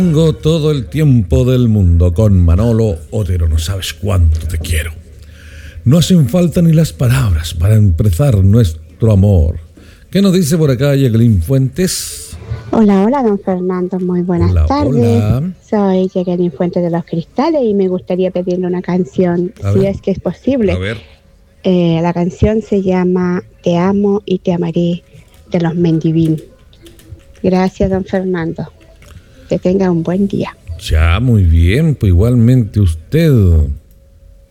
Tengo todo el tiempo del mundo con Manolo Otero, no sabes cuánto te quiero. No hacen falta ni las palabras para empezar nuestro amor. ¿Qué nos dice por acá Jacqueline Fuentes? Hola, hola, don Fernando, muy buenas tardes. Hola. Soy Jacqueline Fuentes de Los Cristales y me gustaría pedirle una canción, si es que es posible. A ver. La canción se llama Te amo y te amaré, de Los Mendivín. Gracias, don Fernando. Que tenga un buen día. Ya, muy bien, pues igualmente usted.